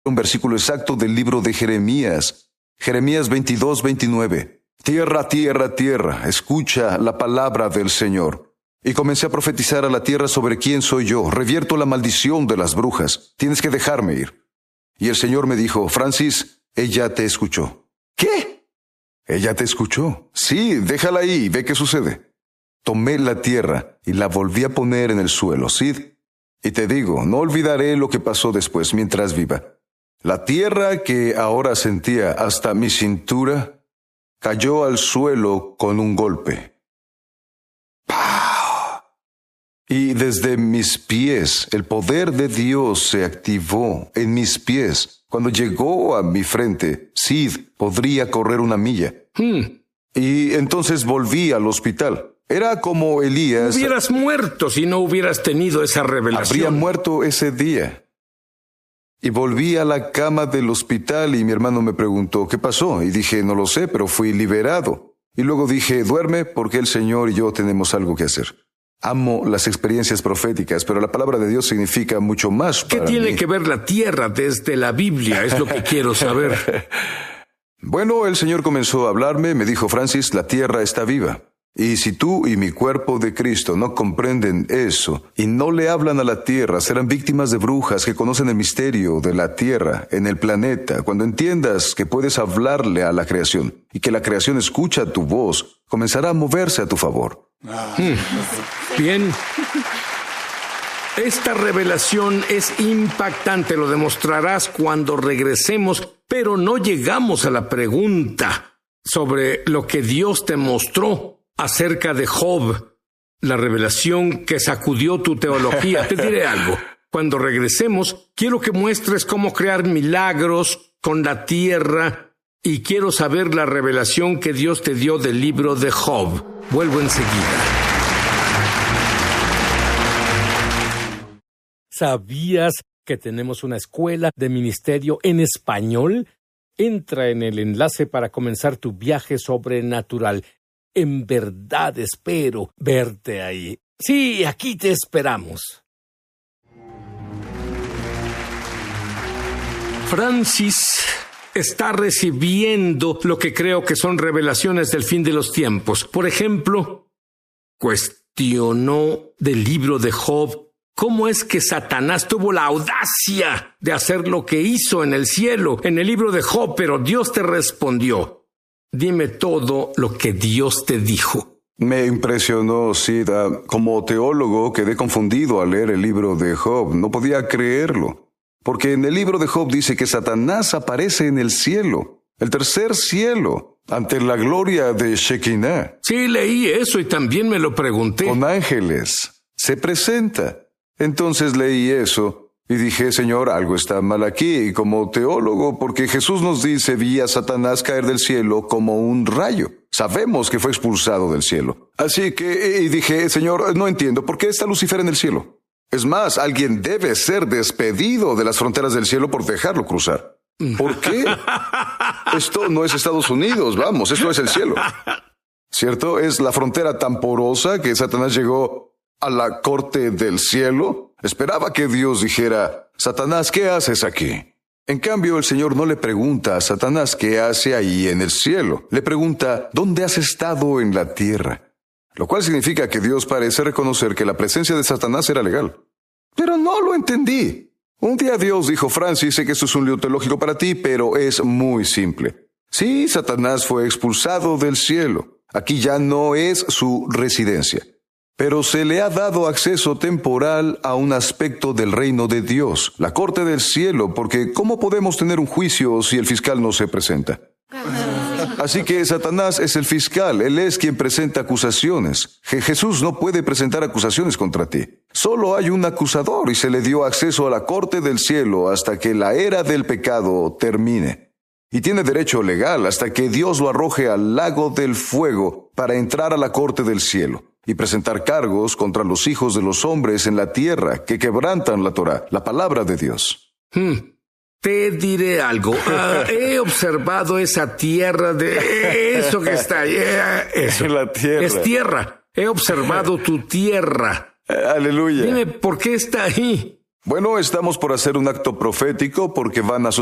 un versículo exacto del libro de Jeremías. Jeremías 22:29. Tierra, tierra, tierra, escucha la palabra del Señor. Y comencé a profetizar a la tierra sobre quién soy yo. Revierto la maldición de las brujas. Tienes que dejarme ir. Y el Señor me dijo, Francis, ella te escuchó. ¿Qué? ¿Ella te escuchó? Sí, déjala ahí y ve qué sucede. Tomé la tierra y la volví a poner en el suelo, Sid. Y te digo, no olvidaré lo que pasó después mientras viva. La tierra que ahora sentía hasta mi cintura cayó al suelo con un golpe. ¡Pah! Y desde mis pies, el poder de Dios se activó en mis pies. Cuando llegó a mi frente, Sid podría correr una milla. Y entonces volví al hospital. Era como Elías. Hubieras muerto si no hubieras tenido esa revelación. Habría muerto ese día. Y volví a la cama del hospital y mi hermano me preguntó, ¿qué pasó? Y dije, no lo sé, pero fui liberado. Y luego dije, duerme porque el Señor y yo tenemos algo que hacer. Amo las experiencias proféticas, pero la palabra de Dios significa mucho más para mí. ¿Qué tiene que ver la tierra desde la Biblia? Es lo que quiero saber. Bueno, el Señor comenzó a hablarme, me dijo, Francis, la tierra está viva. Y si tú y mi cuerpo de Cristo no comprenden eso y no le hablan a la tierra, serán víctimas de brujas que conocen el misterio de la tierra en el planeta. Cuando entiendas que puedes hablarle a la creación y que la creación escucha tu voz, comenzará a moverse a tu favor. Bien. Esta revelación es impactante, lo demostrarás cuando regresemos, pero no llegamos a la pregunta sobre lo que Dios te mostró acerca de Job, la revelación que sacudió tu teología. Te diré algo. Cuando regresemos, quiero que muestres cómo crear milagros con la tierra y quiero saber la revelación que Dios te dio del libro de Job. Vuelvo enseguida. ¿Sabías que tenemos una escuela de ministerio en español? Entra en el enlace para comenzar tu viaje sobrenatural. En verdad espero verte ahí. Sí, aquí te esperamos. Francis está recibiendo lo que creo que son revelaciones del fin de los tiempos. Por ejemplo, cuestionó del libro de Job cómo es que Satanás tuvo la audacia de hacer lo que hizo en el cielo, en el libro de Job, pero Dios te respondió. Dime todo lo que Dios te dijo. Me impresionó, Sid. Como teólogo quedé confundido al leer el libro de Job. No podía creerlo. Porque en el libro de Job dice que Satanás aparece en el cielo, el tercer cielo, ante la gloria de Shekinah. Sí, leí eso y también me lo pregunté. Con ángeles. Se presenta. Entonces leí eso y dije, Señor, algo está mal aquí, como teólogo, porque Jesús nos dice, vi a Satanás caer del cielo como un rayo. Sabemos que fue expulsado del cielo. Así que dije, Señor, no entiendo, ¿por qué está Lucifer en el cielo? Es más, alguien debe ser despedido de las fronteras del cielo por dejarlo cruzar. ¿Por qué? Esto no es Estados Unidos, vamos, esto es el cielo. ¿Cierto? Es la frontera tan porosa que Satanás llegó a la corte del cielo. Esperaba que Dios dijera, Satanás, ¿qué haces aquí? En cambio, el Señor no le pregunta a Satanás qué hace ahí en el cielo. Le pregunta, ¿dónde has estado en la tierra? Lo cual significa que Dios parece reconocer que la presencia de Satanás era legal. Pero no lo entendí. Un día Dios dijo, Francis, sé que esto es un lío teológico para ti, pero es muy simple. Sí, Satanás fue expulsado del cielo. Aquí ya no es su residencia. Pero se le ha dado acceso temporal a un aspecto del reino de Dios, la corte del cielo, porque ¿cómo podemos tener un juicio si el fiscal no se presenta? Así que Satanás es el fiscal, él es quien presenta acusaciones. Jesús no puede presentar acusaciones contra ti. Solo hay un acusador y se le dio acceso a la corte del cielo hasta que la era del pecado termine. Y tiene derecho legal hasta que Dios lo arroje al lago del fuego para entrar a la corte del cielo y presentar cargos contra los hijos de los hombres en la tierra que quebrantan la Torá, la palabra de Dios. Te diré algo. He observado esa tierra de eso que está ahí. Eso. La tierra. Es tierra. He observado tu tierra. Aleluya. Dime, ¿por qué está ahí? Bueno, estamos por hacer un acto profético porque van a